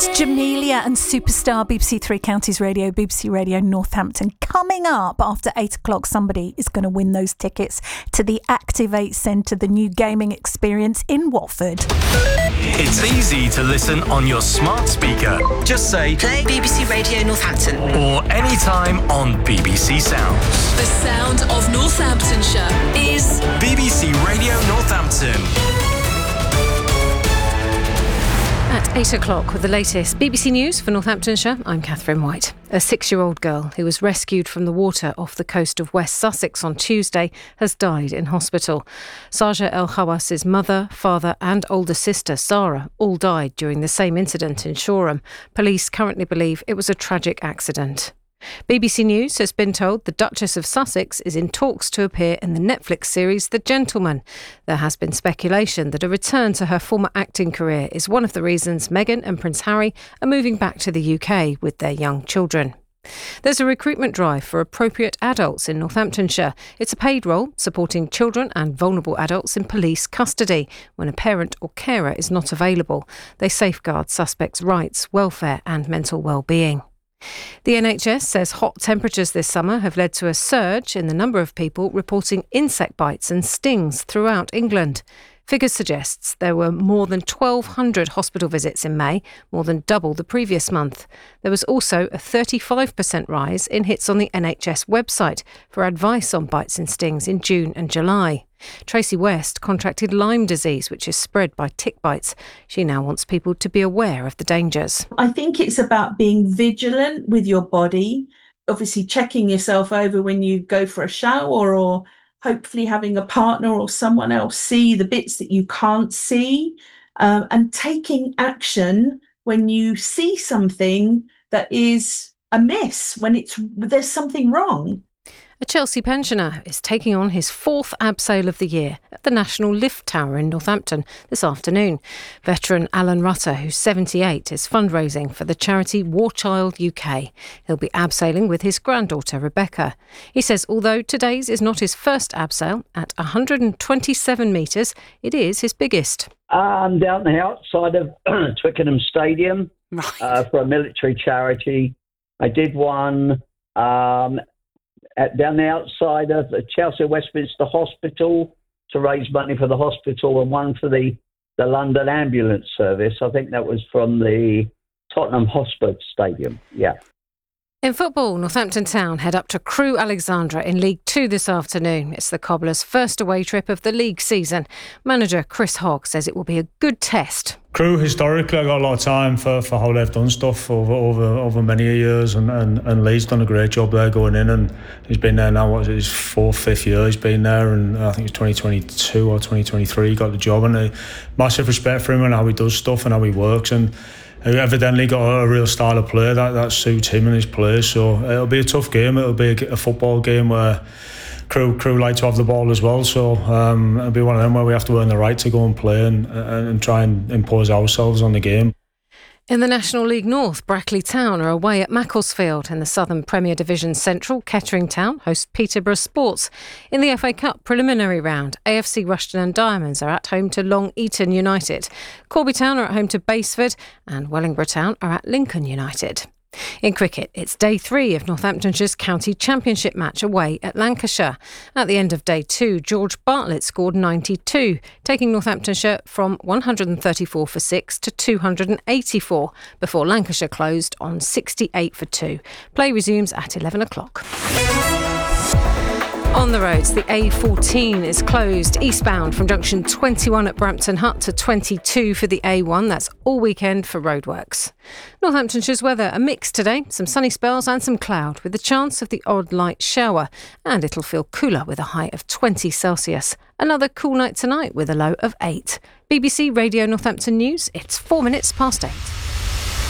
It's Jamelia and Superstar, BBC Three Counties Radio, BBC Radio Northampton. Coming up after 8 o'clock, somebody is going to win those tickets to the Activate Centre, the new gaming experience in Watford. It's easy to listen on your smart speaker. Just say, play BBC Radio Northampton. Or anytime on BBC Sounds. The sound of Northamptonshire is BBC Radio Northampton. At 8 o'clock with the latest BBC News for Northamptonshire, I'm Catherine White. A 6-year-old girl who was rescued from the water off the coast of West Sussex on Tuesday has died in hospital. Saja El Hawas's mother, father and older sister, Sarah, all died during the same incident in Shoreham. Police currently believe it was a tragic accident. BBC News has been told the Duchess of Sussex is in talks to appear in the Netflix series The Gentleman. There has been speculation that a return to her former acting career is one of the reasons Meghan and Prince Harry are moving back to the UK with their young children. There's a recruitment drive for appropriate adults in Northamptonshire. It's a paid role supporting children and vulnerable adults in police custody when a parent or carer is not available. They safeguard suspects' rights, welfare and mental well-being. The NHS says hot temperatures this summer have led to a surge in the number of people reporting insect bites and stings throughout England. Figures suggests there were more than 1,200 hospital visits in May, more than double the previous month. There was also a 35% rise in hits on the NHS website for advice on bites and stings in June and July. Tracy West contracted Lyme disease, which is spread by tick bites. She now wants people to be aware of the dangers. I think it's about being vigilant with your body, obviously checking yourself over when you go for a shower, or hopefully having a partner or someone else see the bits that you can't see, and taking action when you see something that is amiss, when there's something wrong. A Chelsea pensioner is taking on his 4th abseil of the year at the National Lift Tower in Northampton this afternoon. Veteran Alan Rutter, who's 78, is fundraising for the charity War Child UK. He'll be abseiling with his granddaughter Rebecca. He says although today's is not his first abseil, at 127 metres, it is his biggest. I'm down the outside of Twickenham Stadium for a military charity. I did one down the outside of the Chelsea Westminster Hospital to raise money for the hospital, and one for the London Ambulance Service. I think that was from the Tottenham Hotspur Stadium. Yeah. In football, Northampton Town head up to Crewe Alexandra in League 2 this afternoon. It's the Cobblers' first away trip of the league season. Manager Chris Hogg says it will be a good test. Crewe historically, I got a lot of time for how they've done stuff over many years, and Lee's done a great job there going in, and he's been there now, his 4th, 5th year he's been there, and I think it's 2022 or 2023 he got the job, and massive respect for him and how he does stuff and how he works, and evidently got a real style of play that suits him and his play. So it'll be a tough game. It'll be a football game where Crewe like to have the ball as well. So it'll be one of them where we have to earn the right to go and play and try and impose ourselves on the game. In the National League North, Brackley Town are away at Macclesfield. In the Southern Premier Division Central, Kettering Town host Peterborough Sports. In the FA Cup preliminary round, AFC Rushden and Diamonds are at home to Long Eaton United. Corby Town are at home to Baseford, and Wellingborough Town are at Lincoln United. In cricket, it's day 3 of Northamptonshire's county championship match away at Lancashire. At the end of day 2, George Bartlett scored 92, taking Northamptonshire from 134 for 6 to 284, before Lancashire closed on 68 for 2. Play resumes at 11 o'clock. On the roads, the A14 is closed eastbound from junction 21 at Brampton Hut to 22 for the A1. That's all weekend for roadworks. Northamptonshire's weather, a mix today. Some sunny spells and some cloud with the chance of the odd light shower. And it'll feel cooler with a high of 20 Celsius. Another cool night tonight with a low of 8. BBC Radio Northampton News, it's 4 minutes past 8.